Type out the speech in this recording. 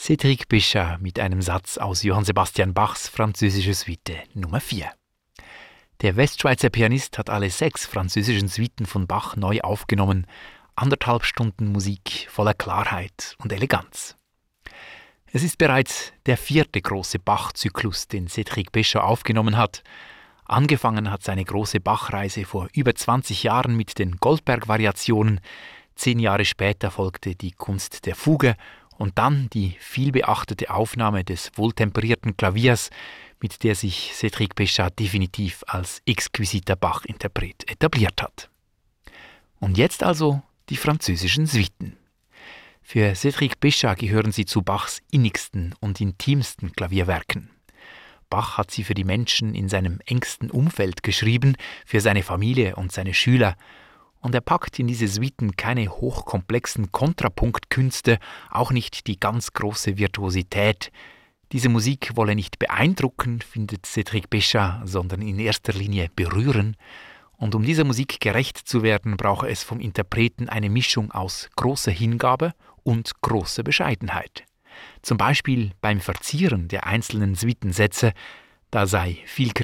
Cédric Péchard mit einem Satz aus Johann Sebastian Bachs französische Suite Nummer 4. Der Westschweizer Pianist hat alle 6 französischen Suiten von Bach neu aufgenommen. 1,5 Stunden Musik voller Klarheit und Eleganz. Es ist bereits der 4. große Bach-Zyklus, den Cédric Péchard aufgenommen hat. Angefangen hat seine große Bach-Reise vor über 20 Jahren mit den Goldberg-Variationen. 10 Jahre später folgte die Kunst der Fuge und dann die vielbeachtete Aufnahme des wohltemperierten Klaviers, mit der sich Cédric Péchard definitiv als exquisiter Bach-Interpret etabliert hat. Und jetzt also die französischen Suiten. Für Cédric Péchard gehören sie zu Bachs innigsten und intimsten Klavierwerken. Bach hat sie für die Menschen in seinem engsten Umfeld geschrieben, für seine Familie und seine Schüler. Und er packt in diese Suiten keine hochkomplexen Kontrapunktkünste, auch nicht die ganz große Virtuosität. Diese Musik wolle nicht beeindrucken, findet Cédric Péchard, sondern in erster Linie berühren. Und um dieser Musik gerecht zu werden, brauche es vom Interpreten eine Mischung aus großer Hingabe und großer Bescheidenheit. Zum Beispiel beim Verzieren der einzelnen Suitensätze, da sei viel